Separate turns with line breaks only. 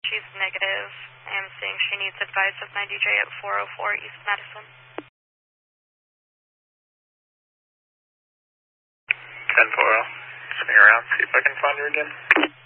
She's negative. I am seeing she needs advice of my DJ at 404 East Madison.
10-4, spinning around, see if I can find her again.